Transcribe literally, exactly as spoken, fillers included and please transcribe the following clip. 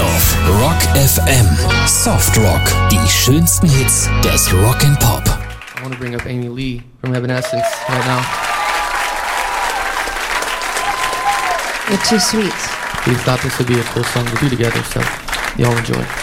auf Rock F M. Soft Rock. Die schönsten Hits des Rock and Pop. I want to bring up Amy Lee from Evanescence right now. You're too sweet. We thought this would be a cool song to do together, so y'all enjoy.